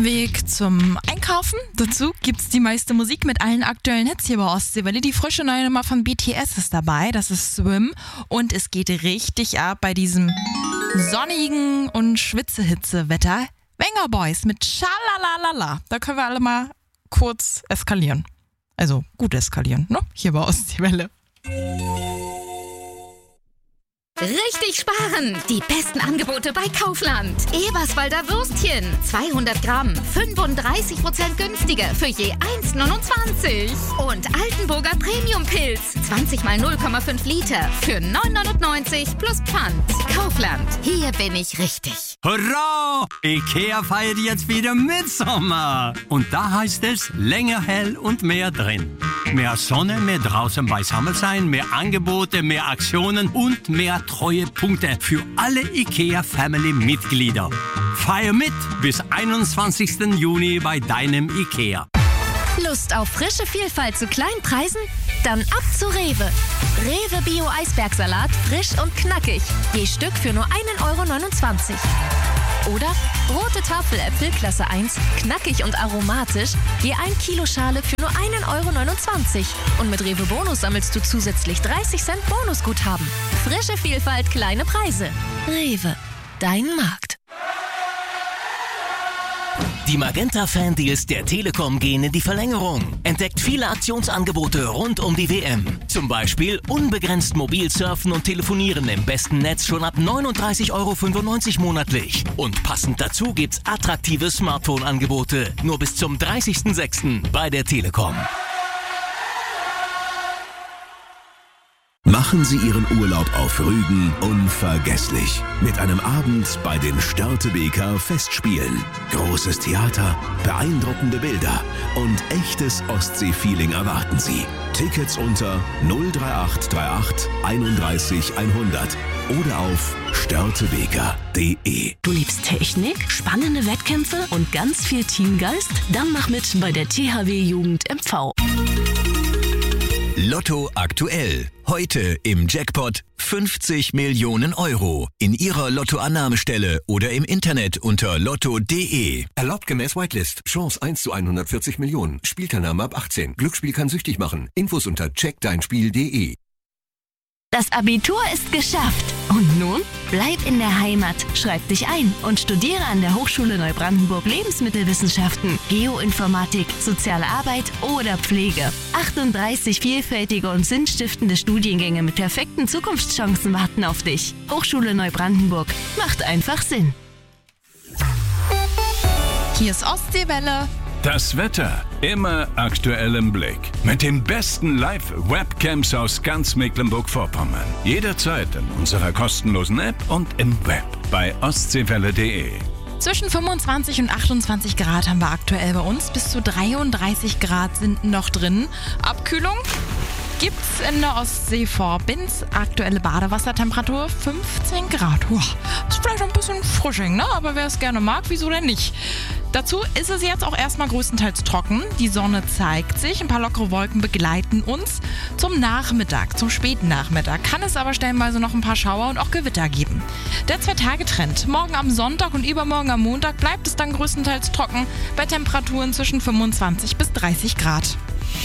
Weg zum Einkaufen. Dazu gibt's die meiste Musik mit allen aktuellen Hits hier bei Ostseewelle. Die frische neue Nummer von BTS ist dabei, das ist Swim. Und es geht richtig ab bei diesem sonnigen und Schwitzehitze-Wetter. Wenger Boys mit Schalalalala. Da können wir alle mal kurz eskalieren. Also gut eskalieren, ne? Hier bei Ostseewelle. Richtig sparen! Die besten Angebote bei Kaufland. Eberswalder Würstchen, 200 Gramm, 35% günstiger für je 1,29. Und Altenburger Premium-Pilz, 20 mal 0,5 Liter für 9,99 plus Pfand. Kaufland, hier bin ich richtig. Hurra! Ikea feiert jetzt wieder Mitsommer. Und da heißt es länger hell und mehr drin. Mehr Sonne, mehr draußen beisammen sein, mehr Angebote, mehr Aktionen und mehr Treuepunkte für alle IKEA-Family-Mitglieder. Feier mit bis 21. Juni bei deinem IKEA. Lust auf frische Vielfalt zu kleinen Preisen? Dann ab zu Rewe. Rewe Bio-Eisbergsalat, frisch und knackig. Je Stück für nur 1,29 €. Oder rote Tafeläpfel Klasse 1, knackig und aromatisch, je 1 Kilo Schale für nur 1,29 €. Und mit Rewe Bonus sammelst du zusätzlich 30 Cent Bonusguthaben. Frische Vielfalt, kleine Preise. Rewe, dein Markt. Die Magenta-Fan-Deals der Telekom gehen in die Verlängerung. Entdeckt viele Aktionsangebote rund um die WM. Zum Beispiel unbegrenzt mobil surfen und telefonieren im besten Netz schon ab 39,95 € monatlich. Und passend dazu gibt's attraktive Smartphone-Angebote. Nur bis zum 30.06. bei der Telekom. Machen Sie Ihren Urlaub auf Rügen unvergesslich. Mit einem Abend bei den Störtebeker Festspielen. Großes Theater, beeindruckende Bilder und echtes Ostsee-Feeling erwarten Sie. Tickets unter 03838 31 100 oder auf störtebeker.de. Du liebst Technik, spannende Wettkämpfe und ganz viel Teamgeist? Dann mach mit bei der THW Jugend MV. Lotto aktuell. Heute im Jackpot 50 Millionen € in Ihrer Lottoannahmestelle oder im Internet unter lotto.de. Erlaubt gemäß Whitelist. Chance 1 zu 140 Millionen. Spielteilnahme ab 18. Glücksspiel kann süchtig machen. Infos unter checkdeinspiel.de. Das Abitur ist geschafft. Und nun? Bleib in der Heimat, schreib dich ein und studiere an der Hochschule Neubrandenburg Lebensmittelwissenschaften, Geoinformatik, Soziale Arbeit oder Pflege. 38 vielfältige und sinnstiftende Studiengänge mit perfekten Zukunftschancen warten auf dich. Hochschule Neubrandenburg. Macht einfach Sinn. Hier ist Ostseewelle. Das Wetter immer aktuell im Blick. Mit den besten Live-Webcams aus ganz Mecklenburg-Vorpommern. Jederzeit in unserer kostenlosen App und im Web bei ostseewelle.de. Zwischen 25 und 28 Grad haben wir aktuell bei uns. Bis zu 33 Grad sind noch drin. Abkühlung gibt's in der Ostsee vor Binz. Aktuelle Badewassertemperatur 15 Grad. Ist vielleicht ein bisschen Frisching, ne? Aber wer es gerne mag, wieso denn nicht? Dazu ist es jetzt auch erstmal größtenteils trocken. Die Sonne zeigt sich, ein paar lockere Wolken begleiten uns. Zum Nachmittag, zum späten Nachmittag, kann es aber stellenweise noch ein paar Schauer und auch Gewitter geben. Der 2-Tage-Trend. Morgen am Sonntag und übermorgen am Montag bleibt es dann größtenteils trocken bei Temperaturen zwischen 25 bis 30 Grad.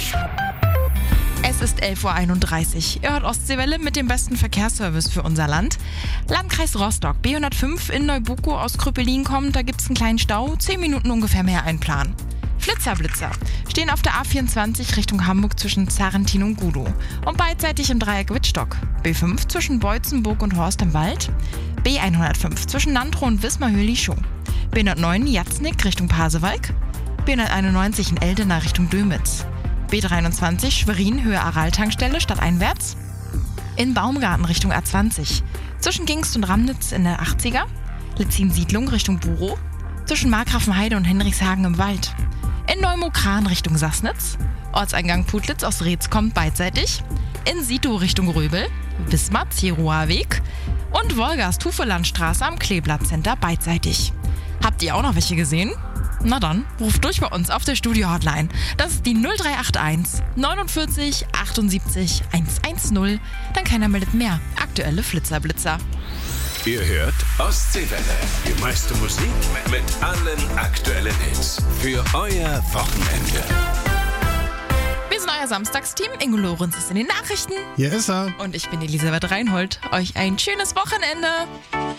Es ist 11:31 Uhr. Ihr hört Ostseewelle mit dem besten Verkehrsservice für unser Land. Landkreis Rostock, B105 in Neubuko aus Krüppelin kommt, da gibt es einen kleinen Stau, 10 Minuten ungefähr mehr einplanen. Flitzer stehen auf der A24 Richtung Hamburg zwischen Zarrentin und Gudow und beidseitig im Dreieck Wittstock. B5 zwischen Beutzenburg und Horst im Wald. B105 zwischen Nantrow und Wismar-Höhe-Lischow. B109 Jatznick Richtung Pasewalk. B191 in Eldena Richtung Dömitz. B23 Schwerin Höhe Aral-Tankstelle stadteinwärts. In Baumgarten Richtung A20. Zwischen Gingst und Ramnitz in der 80er. Litzin-Siedlung Richtung Burow. Zwischen Markgrafenheide und Henrichshagen im Wald. In Neumokran Richtung Sassnitz. Ortseingang Putlitz aus Reetz kommt beidseitig. In Sito Richtung Röbel. Wismar-Zerower Weg. Und Wolgast-Hufelandstraße am Kleeblatt-Center beidseitig. Habt ihr auch noch welche gesehen? Na dann, ruft durch bei uns auf der Studio-Hotline. Das ist die 0381 49 78 110. Dann keiner meldet mehr. Aktuelle Flitzer-Blitzer. Ihr hört Ostseewelle. Die meiste Musik mit allen aktuellen Hits. Für euer Wochenende. Wir sind euer Samstagsteam. Ingo Lorenz ist in den Nachrichten. Hier ist er. Und ich bin Elisabeth Reinhold. Euch ein schönes Wochenende.